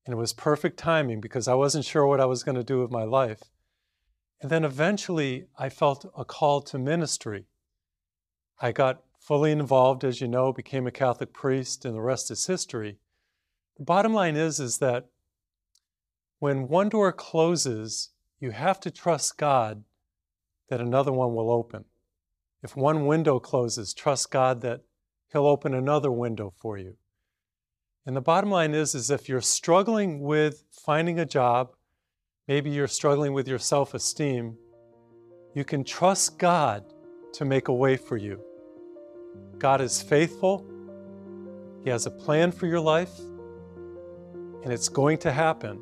And it was perfect timing because I wasn't sure what I was going to do with my life. And then eventually I felt a call to ministry. I got fully involved, as you know, became a Catholic priest, and the rest is history. The bottom line is that when one door closes, you have to trust God that another one will open. If one window closes, trust God that He'll open another window for you. And the bottom line is if you're struggling with finding a job, maybe you're struggling with your self-esteem, you can trust God to make a way for you. God is faithful. He has a plan for your life, and it's going to happen.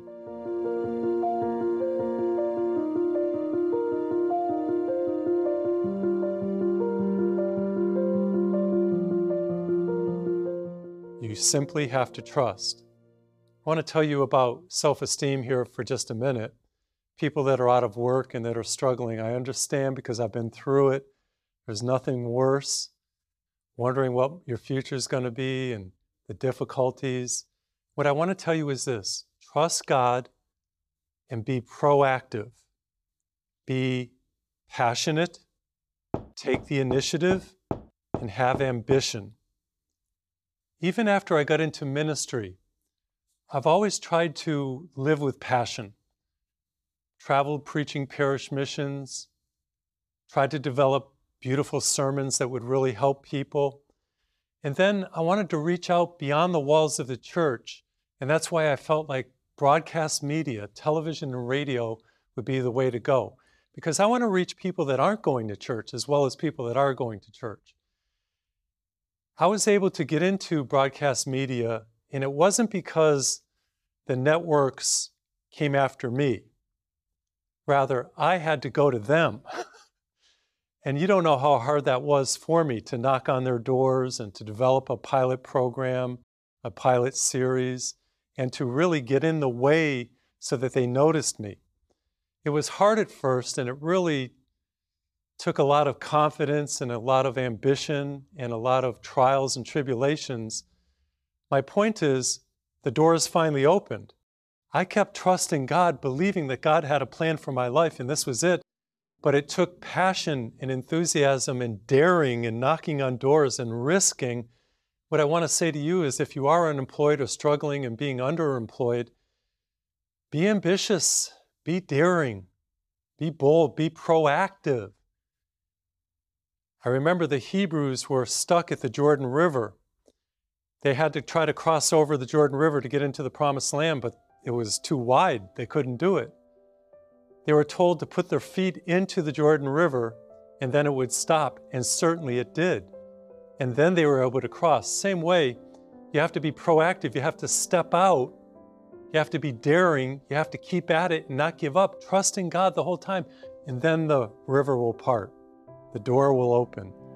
You simply have to trust. I want to tell you about self-esteem here for just a minute. People that are out of work and that are struggling, I understand because I've been through it. There's nothing worse. Wondering what your future is going to be and the difficulties. What I want to tell you is this: trust God and be proactive. Be passionate, take the initiative, and have ambition. Even after I got into ministry, I've always tried to live with passion. Traveled preaching parish missions, tried to develop beautiful sermons that would really help people. And then I wanted to reach out beyond the walls of the church. And that's why I felt like broadcast media, television and radio would be the way to go. Because I want to reach people that aren't going to church as well as people that are going to church. I was able to get into broadcast media, and it wasn't because the networks came after me. Rather, I had to go to them. And you don't know how hard that was for me to knock on their doors and to develop a pilot program, a pilot series, and to really get in the way so that they noticed me. It was hard at first, and it really took a lot of confidence and a lot of ambition and a lot of trials and tribulations. My point is, the doors finally opened. I kept trusting God, believing that God had a plan for my life, and this was it. But it took passion and enthusiasm and daring and knocking on doors and risking. What I want to say to you is if you are unemployed or struggling and being underemployed, be ambitious, be daring, be bold, be proactive. I remember the Hebrews were stuck at the Jordan River. They had to try to cross over the Jordan River to get into the Promised Land, but it was too wide. They couldn't do it. They were told to put their feet into the Jordan River and then it would stop, and certainly it did. And then they were able to cross. Same way, you have to be proactive. You have to step out. You have to be daring. You have to keep at it and not give up, trusting God the whole time. And then the river will part. The door will open.